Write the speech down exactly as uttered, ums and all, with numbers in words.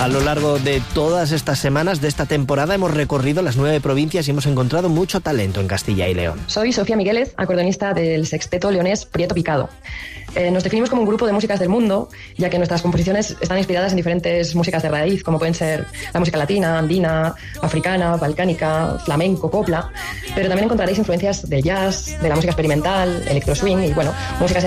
lo largo de todas estas semanas de esta temporada hemos recorrido las nueve provincias y hemos encontrado mucho talento en Castilla y León. Soy Sofía Migueles, acordeonista del sexteto leonés Prieto Picado. Eh, nos definimos como un grupo de músicas del mundo, ya que nuestras composiciones están inspiradas en diferentes músicas de raíz, como pueden ser la música latina, andina, africana, balcánica, flamenco, copla, pero también encontraréis influencias del jazz, de la música experimental, electro swing y, bueno, músicas